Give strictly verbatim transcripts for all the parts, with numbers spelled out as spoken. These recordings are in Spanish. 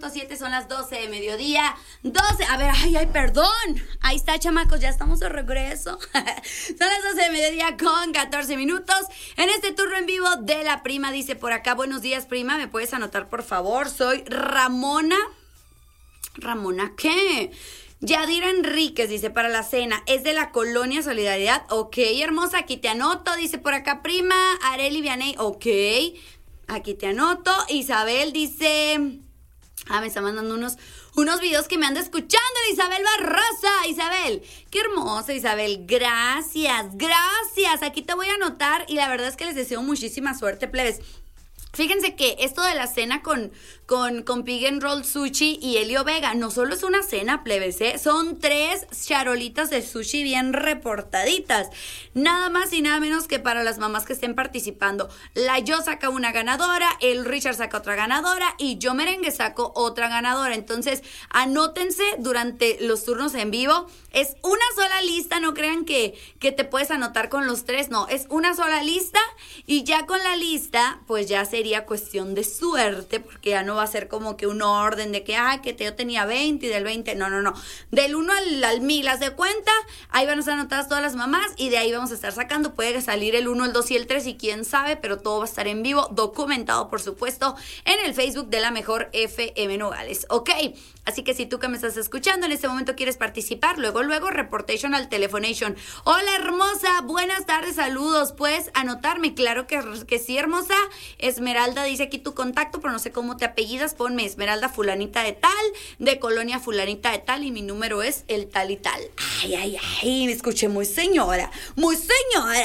punto siete, son las doce de mediodía. doce, a ver, ay, ay, perdón. Ahí está, chamacos, ya estamos de regreso. Son las doce de mediodía con catorce minutos. En este turno en vivo de La Prima, dice por acá, buenos días, prima, ¿me puedes anotar, por favor? Soy Ramona. ¿Ramona qué? Yadira Enríquez, dice, para la cena, es de la Colonia Solidaridad. Ok, hermosa, aquí te anoto, dice por acá, prima. Areli Vianey, ok, aquí te anoto. Isabel dice, ah, me está mandando unos, unos videos que me anda escuchando, Isabel Barrosa. Isabel, qué hermosa, Isabel, gracias, gracias, aquí te voy a anotar. Y la verdad es que les deseo muchísima suerte, plebes. Fíjense que esto de la cena con, con, con Pig and Roll Sushi y Elio Vega no solo es una cena, plebes, ¿eh? Son tres charolitas de sushi bien reportaditas. Nada más y nada menos que para las mamás que estén participando. La Yo saca una ganadora, el Richard saca otra ganadora y Yo Merengue saco otra ganadora. Entonces, anótense durante los turnos en vivo. Es una sola lista, no crean que, que te puedes anotar con los tres, no. Es una sola lista y ya con la lista, pues ya se sería cuestión de suerte, porque ya no va a ser como que un orden de que, ah, que yo tenía veinte y del veinte, no, no, no, del uno al, al mil, haz de cuenta, ahí van a estar anotadas todas las mamás y de ahí vamos a estar sacando, puede salir el uno, el dos y el tres y quién sabe, pero todo va a estar en vivo, documentado por supuesto, en el Facebook de La Mejor F M Nogales, ok, así que si tú que me estás escuchando en este momento quieres participar, luego, luego, reportation al telefonation. Hola hermosa, buenas tardes, saludos, puedes anotarme, claro que, que sí, hermosa. Esmeralda dice aquí tu contacto, pero no sé cómo te apellidas, ponme Esmeralda fulanita de tal, de Colonia fulanita de tal, y mi número es el tal y tal. Ay, ay, ay, me escuché muy señora, muy señora.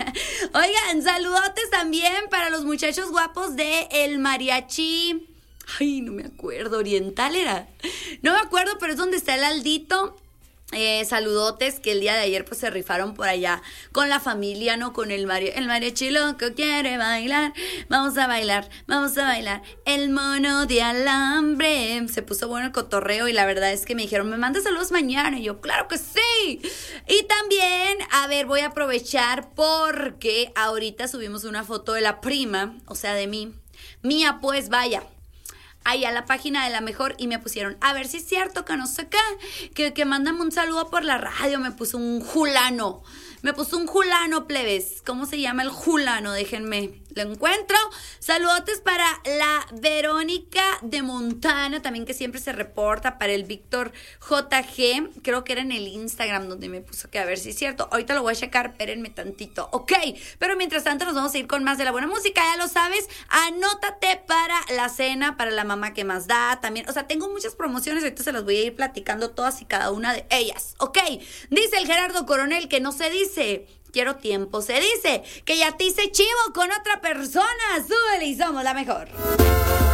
Oigan, saludotes también para los muchachos guapos de El Mariachi. Ay, no me acuerdo, Oriental era. No me acuerdo, pero es donde está el Aldito. Eh, saludotes que el día de ayer pues se rifaron por allá con la familia, ¿no? Con el mariachi, el mariachi loco quiere bailar, vamos a bailar, vamos a bailar, el mono de alambre. Se puso bueno el cotorreo y la verdad es que me dijeron, me mandas saludos mañana, y yo, claro que sí. Y también, a ver, voy a aprovechar porque ahorita subimos una foto de La Prima, o sea, de mí, mía pues, vaya, ahí a la página de La Mejor y me pusieron, a ver si es cierto que no sé qué, que, que mándame un saludo por la radio, me puso un Julano, me puso un Julano, plebes, ¿cómo se llama el Julano? Déjenme, lo encuentro. Saludotes para la Verónica de Montana, también que siempre se reporta, para el Víctor J G, creo que era en el Instagram donde me puso que a ver si es cierto, ahorita lo voy a checar, espérenme tantito, ok, pero mientras tanto nos vamos a ir con más de la buena música, ya lo sabes, anótate para la cena, para la mamá que más da, también, o sea, tengo muchas promociones, ahorita se las voy a ir platicando todas y cada una de ellas, ok, dice el Gerardo Coronel que no se dice, quiero tiempo, se dice que ya te hice chivo con otra persona, súbele y somos la mejor.